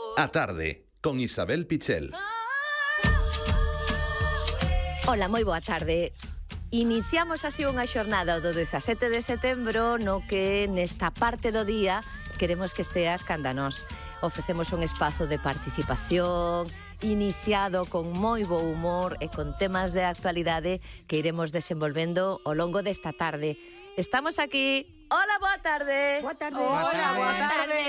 A tarde, con Isabel Pichel. Ola, moi boa tarde. Iniciamos así unha xornada do 17 de setembro no que nesta parte do día queremos que esteas canda nós. Ofrecemos un espazo de participación iniciado con moi bo humor e con temas de actualidade que iremos desenvolvendo ao longo desta tarde. Estamos aquí. Hola, boa tarde. Boa tarde. Hola, boa tarde.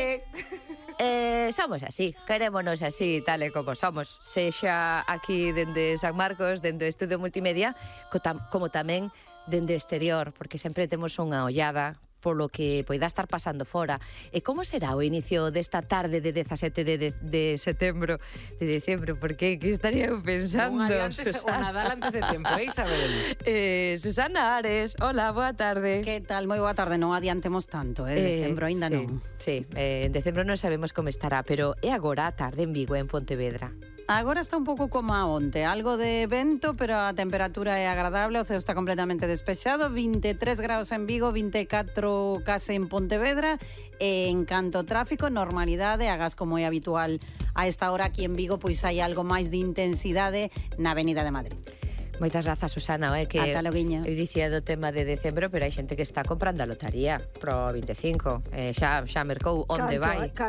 Somos así, querémonos así, tal e como somos. Sexa aquí dende San Marcos, dende o Estudio Multimedia, como tamén dende o exterior, porque sempre temos unha ollada polo que poida estar pasando fora. E como será o inicio desta tarde de 17 de setembro, de decembro? Porque que estaría eu pensando? O Nadal antes de tempo, Isabel? Susana Ares, hola, boa tarde. Que tal? Moi boa tarde, non adiantemos tanto, decembro aínda sí, non. Sí, en decembro non sabemos como estará, pero é agora a tarde en Vigo, en Pontevedra. Agora está un pouco como a onte, algo de vento, pero a temperatura é agradable, o ceo está completamente despexado, 23 graus en Vigo, 24 case en Pontevedra, e en canto tráfico, normalidade, agás como é habitual a esta hora aquí en Vigo, pois hai algo máis de intensidade na Avenida de Madrid. Moitas grazas, Susana, que ata loguiño. Eu dicía do tema de decembro, pero hai xente que está comprando a lotaría pro 25, xa mercou onde vai.